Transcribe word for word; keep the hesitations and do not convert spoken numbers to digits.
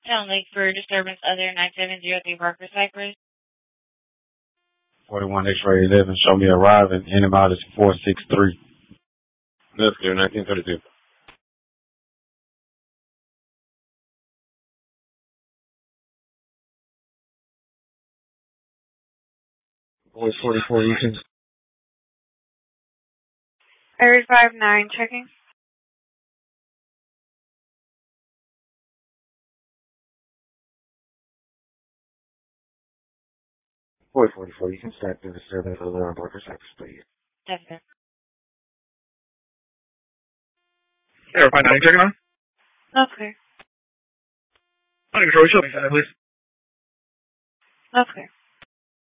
Town Lake for disturbance other nine seven zero three Barker Cypress. forty-one X-ray eleven, show me arriving, in and out is four six three. That's clear, nineteen thirty-two. Boy forty-four, you can... Area five nine, checking. Boy forty-four, you can start the disturbance of the Barker Cypress, please. Seven. Area five nine, checking on? That's clear. Under control, show me, please. That's clear.